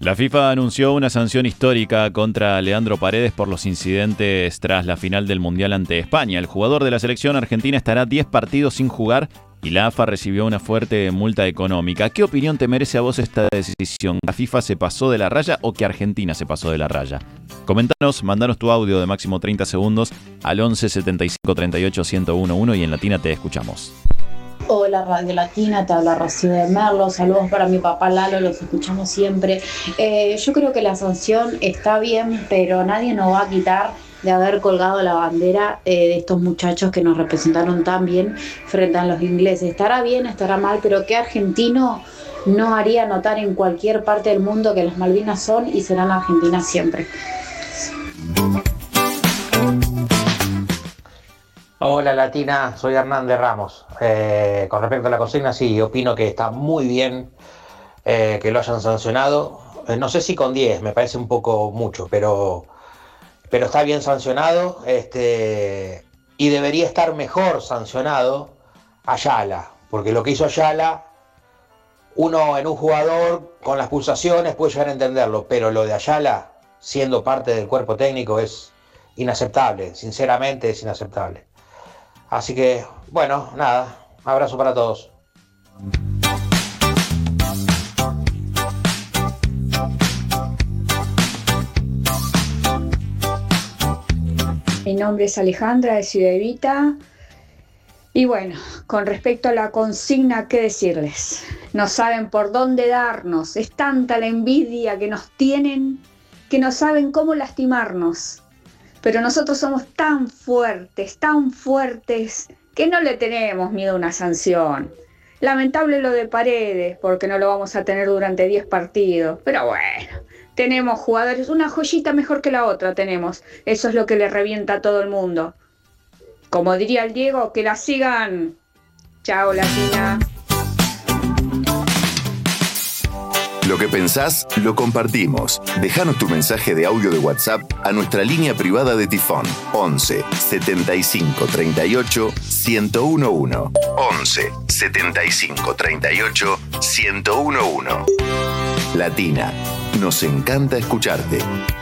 La FIFA anunció una sanción histórica contra Leandro Paredes por los incidentes tras la final del Mundial ante España. El jugador de la selección argentina estará 10 partidos sin jugar y la AFA recibió una fuerte multa económica. ¿Qué opinión te merece a vos esta decisión? ¿La FIFA se pasó de la raya o que Argentina se pasó de la raya? Coméntanos, mandanos tu audio de máximo 30 segundos al 11 75 38 1011 y en Latina te escuchamos. Hola Radio Latina, te habla Rocío de Merlo, saludos para mi papá Lalo, los escuchamos siempre. Yo creo que la sanción está bien, pero nadie nos va a quitar de haber colgado la bandera de estos muchachos que nos representaron tan bien frente a los ingleses. Estará bien, estará mal, pero ¿qué argentino no haría notar en cualquier parte del mundo que las Malvinas son y serán Argentinas siempre? Hola Latina, soy Hernández Ramos. Con respecto a la consigna, sí, opino que está muy bien que lo hayan sancionado. No sé si con 10, me parece un poco mucho, pero está bien sancionado. Y debería estar mejor sancionado Ayala, porque lo que hizo Ayala, uno en un jugador con las pulsaciones puede llegar a entenderlo, pero lo de Ayala, siendo parte del cuerpo técnico, es inaceptable, sinceramente es inaceptable. Así que, bueno, nada, abrazo para todos. Mi nombre es Alejandra de Ciudad Evita. Y bueno, con respecto a la consigna, ¿qué decirles? No saben por dónde darnos. Es tanta la envidia que nos tienen que no saben cómo lastimarnos. Pero nosotros somos tan fuertes, que no le tenemos miedo a una sanción. Lamentable lo de Paredes, porque no lo vamos a tener durante 10 partidos. Pero bueno, tenemos jugadores, una joyita mejor que la otra tenemos. Eso es lo que le revienta a todo el mundo. Como diría el Diego, que la sigan. Chao, Latina. Lo que pensás, lo compartimos. Dejanos tu mensaje de audio de WhatsApp a nuestra línea privada de Tifón. 11 75 38 1011. 11 75 38 1011. Latina, nos encanta escucharte.